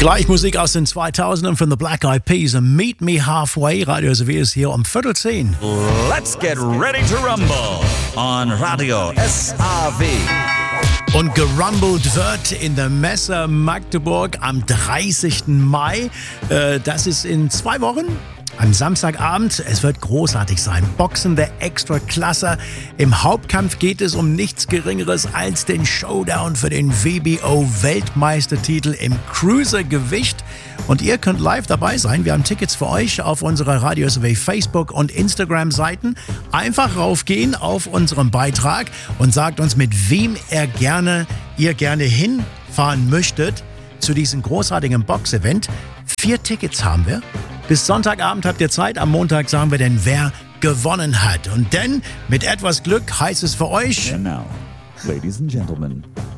Gleich Musik aus den 2000ern von The Black Eyed Peas und Meet Me Halfway. Radio SW ist hier um 9:45. Let's get ready to rumble on Radio SAW. Und gerumbelt wird in der Messe Magdeburg am 30. Mai. Das ist in 2 Wochen. Am Samstagabend, es wird großartig sein. Boxen der Extraklasse. Im Hauptkampf geht es um nichts Geringeres als den Showdown für den WBO-Weltmeistertitel im Cruisergewicht. Und ihr könnt live dabei sein. Wir haben Tickets für euch auf unserer Radio SAW Facebook- und Instagram-Seiten. Einfach raufgehen auf unseren Beitrag und sagt uns, mit wem ihr gerne hinfahren möchtet zu diesem großartigen Boxevent. 4 Tickets haben wir. Bis Sonntagabend habt ihr Zeit. Am Montag sagen wir dann, wer gewonnen hat. Und denn mit etwas Glück heißt es für euch... And now, ladies and gentlemen,